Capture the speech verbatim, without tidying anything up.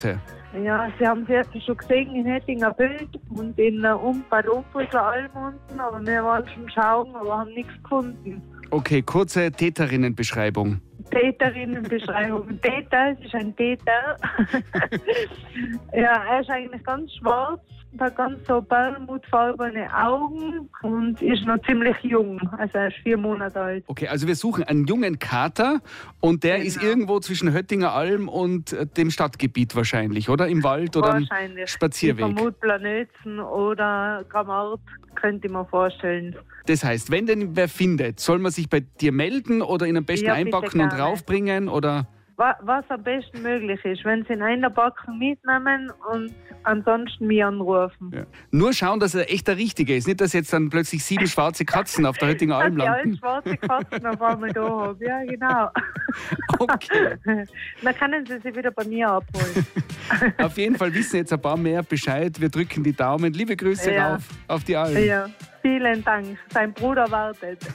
Ja, Sie haben es jetzt schon gesehen in Hettinger Bild und in uh, um, bei der Umbrücker Alm unten, aber wir waren schon schauen, aber haben nichts gefunden. Okay, kurze Täterinnenbeschreibung. Täterinnenbeschreibung. Täter, es ist ein Täter. Ja, er ist eigentlich ganz schwarz, hat ganz so perlmuttfarbene Augen und ist noch ziemlich jung. Also er ist vier Monate alt. Okay, also wir suchen einen jungen Kater und der Genau. ist irgendwo zwischen Höttinger Alm und äh, dem Stadtgebiet wahrscheinlich, oder? Im Wald oder am Wahrscheinlich. Spazierweg. Ich vermute Planötzen oder Grammart, könnte ich mir vorstellen. Das heißt, wenn den wer findet, soll man sich bei dir melden oder ihn am besten Ja, bitte einpacken und gerne. raufbringen? Oder? Was, was am besten möglich ist, wenn Sie in einer Packung mitnehmen und ansonsten mich anrufen. Ja. Nur schauen, dass er echt der Richtige ist. Nicht, dass jetzt dann plötzlich sieben schwarze Katzen auf der Höttinger Alm Dass ich alle landen. schwarze Katzen auf einmal da habe. Ja, genau. Okay. Dann können Sie sie wieder bei mir abholen. Auf jeden Fall wissen jetzt ein paar mehr Bescheid. Wir drücken die Daumen. Liebe Grüße Ja. rauf auf die Alm. Ja, vielen Dank. Sein Bruder wartet.